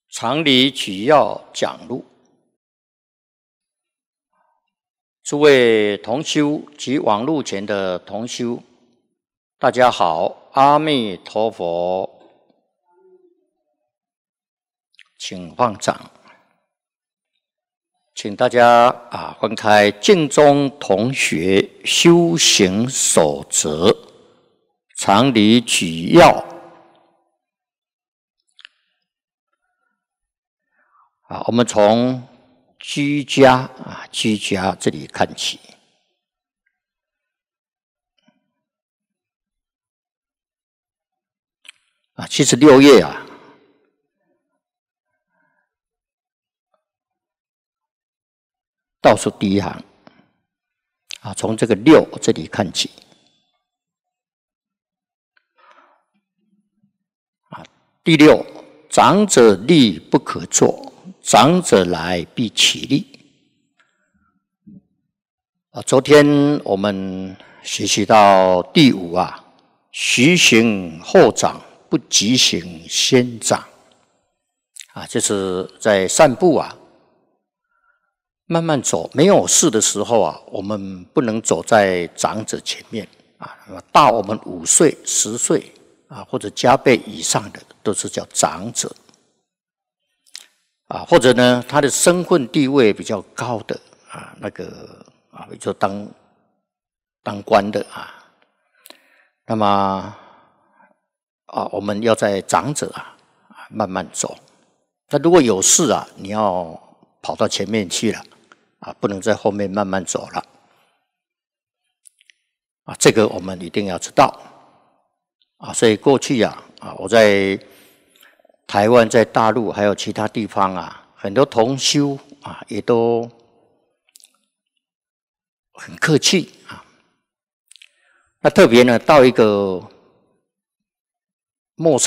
常理取要讲录，诸位同修及网络前的同修，大家好，阿弥陀佛，请放掌，请大家翻开净宗同学修行守则，常理取要。我们从居家这里看起。其实6页倒数第一行从这个6这里看起。第6，长者立不可坐，长者来必起立。昨天我们学习到第5徐行后长，不急行先长。就是在散步慢慢走，没有事的时候我们不能走在长者前面大我们5岁、10岁或者加倍以上的都是叫长者或者呢，他的身份地位比较高的比如说当官的那么我们要在长者慢慢走。那如果有事你要跑到前面去了不能在后面慢慢走了这个我们一定要知道所以过去我在台湾、在大陆还有其他地方很多同修也都很客气那特别呢，到一个陌生